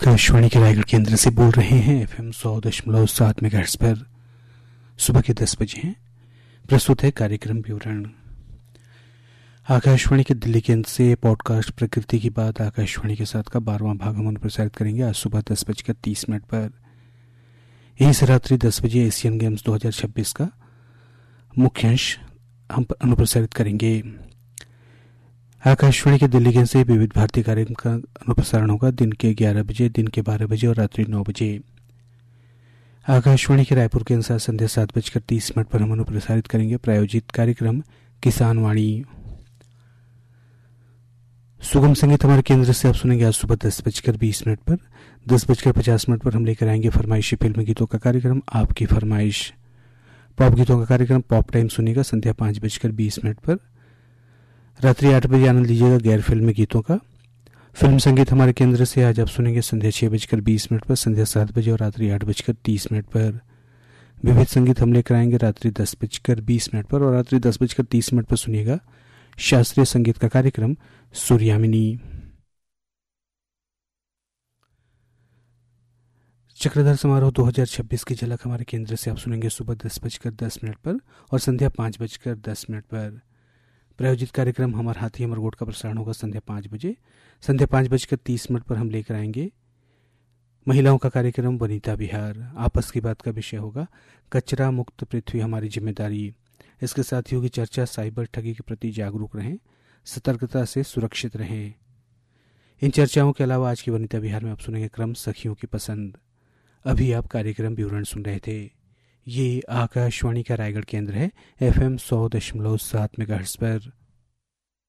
आकाशवाणी के रायगढ़ केंद्र से बोल रहे हैं। FM 100.7 मेगाहर्ट्ज पर सुबह के 10 बजे हैं। प्रस्तुत है कार्यक्रम विवरण। आकाशवाणी के दिल्ली केंद्र से पॉडकास्ट प्रकृति की बात आकाशवाणी के साथ का 12वां भाग हम प्रसारित करेंगे आज सुबह 10:30 पर। यही से रात्रि 10 बजे एशियन गेम्स 2026 का मुख्य अंश हम अनुप्रसारित करेंगे। आकाशवाणी के दिल्ली केंद्र से विविध भारतीय कार्यक्रम का अनुप्रसारण होगा दिन के 11 बजे, दिन के 12 बजे और रात्रि 9 बजे। आकाशवाणी के रायपुर केंद्र से संध्या 7:30 पर हम अनुप्रसारित करेंगे प्रायोजित कार्यक्रम किसान वाणी। सुगम संगीत हमारे केंद्र से आप सुनेंगे आज सुबह 10:20 पर। 10:50 पर हम लेकर आएंगे फरमाइशी फिल्म गीतों का कार्यक्रम आपकी फरमाइश। पॉप गीतों का कार्यक्रम पॉप टाइम सुनेगा संध्या 5:20 पर। रात्रि 8 बजे आनंद लीजिएगा गैर फिल्मी गीतों का। फिल्म संगीत हमारे केंद्र से आज आप सुनेंगे संध्या 6:20 पर, संध्या 7 बजे और रात्रि 8:30 पर। विविध संगीत हम लेकर आएंगे रात्रि 10:20 पर और रात्रि 10:30 पर सुनिएगा शास्त्रीय संगीत का कार्यक्रम सूर्यामिनी। चक्रधर समारोह 2026 की झलक हमारे केंद्र से आप सुनेंगे सुबह 10:10 पर और संध्या 5:10 पर। प्रायोजित कार्यक्रम हमार हाथी अमर गोट का प्रसारण होगा संध्या 5 बजे। संध्या 5:30 पर हम लेकर आएंगे महिलाओं का कार्यक्रम वनिता विहार। आपस की बात का विषय होगा कचरा मुक्त पृथ्वी हमारी जिम्मेदारी। इसके साथ ही होगी चर्चा साइबर ठगी के प्रति जागरूक रहें, सतर्कता से सुरक्षित रहें। इन चर्चाओं के अलावा आज की वनिता विहार में आप सुनेंगे क्रम सखियों की पसंद। अभी आप कार्यक्रम विवरण सुन रहे थे। ये आकाशवाणी का रायगढ़ केंद्र है। FM 100.7 मेगाहर्ट्ज पर।